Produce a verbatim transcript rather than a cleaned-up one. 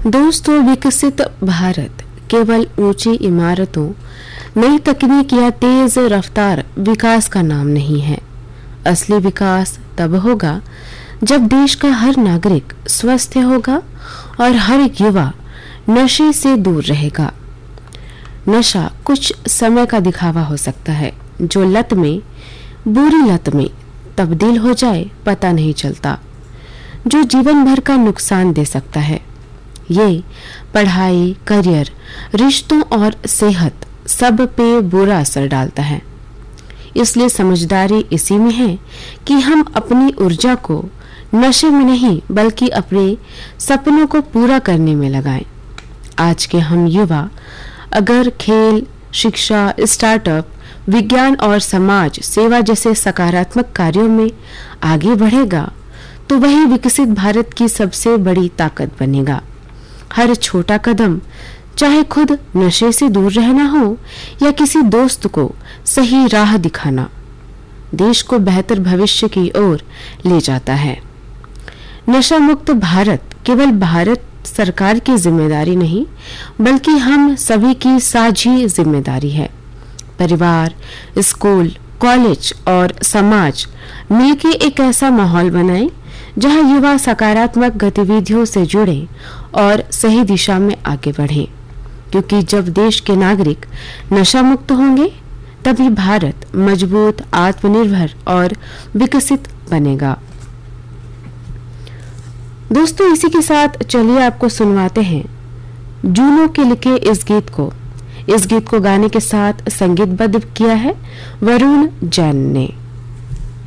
दोस्तों, विकसित भारत केवल ऊंची इमारतों, नई तकनीक या तेज रफ्तार विकास का नाम नहीं है। असली विकास तब होगा जब देश का हर नागरिक स्वस्थ होगा और हर एक युवा नशे से दूर रहेगा। नशा कुछ समय का दिखावा हो सकता है, जो लत में, बुरी लत में तब्दील हो जाए पता नहीं चलता, जो जीवन भर का नुकसान दे सकता है। ये पढ़ाई, करियर, रिश्तों और सेहत सब पे बुरा असर डालता है। इसलिए समझदारी इसी में है कि हम अपनी ऊर्जा को नशे में नहीं बल्कि अपने सपनों को पूरा करने में लगाएं। आज के हम युवा अगर खेल, शिक्षा, स्टार्टअप, विज्ञान और समाज सेवा जैसे सकारात्मक कार्यों में आगे बढ़ेगा तो वही विकसित भारत की सबसे बड़ी ताकत बनेगा। हर छोटा कदम, चाहे खुद नशे से दूर रहना हो या किसी दोस्त को सही राह दिखाना, देश को बेहतर भविष्य की ओर ले जाता है। नशा मुक्त भारत केवल भारत सरकार की जिम्मेदारी नहीं बल्कि हम सभी की साझी जिम्मेदारी है। परिवार, स्कूल, कॉलेज और समाज मिलकर एक ऐसा माहौल बनाएं जहां युवा सकारात्मक गतिविधियों से जुड़े और सही दिशा में आगे बढ़ें, क्योंकि जब देश के नागरिक नशा मुक्त होंगे तभी भारत मजबूत, आत्मनिर्भर और विकसित बनेगा। दोस्तों, इसी के साथ चलिए आपको सुनवाते हैं जूनो के लिखे इस गीत को। इस गीत को गाने के साथ संगीतबद्ध किया है वरुण जैन ने।